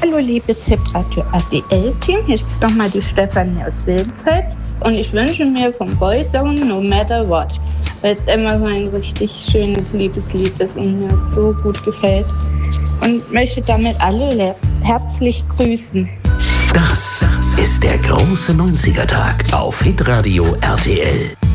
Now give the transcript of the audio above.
Hallo liebes Hitradio RTL-Team, hier ist nochmal die Stefanie aus Wildenfels und ich wünsche mir vom Boyzone No Matter What, weil es immer so ein richtig schönes Liebeslied ist und mir es so gut gefällt und möchte damit alle herzlich grüßen. Das ist der große 90er-Tag auf Hitradio RTL.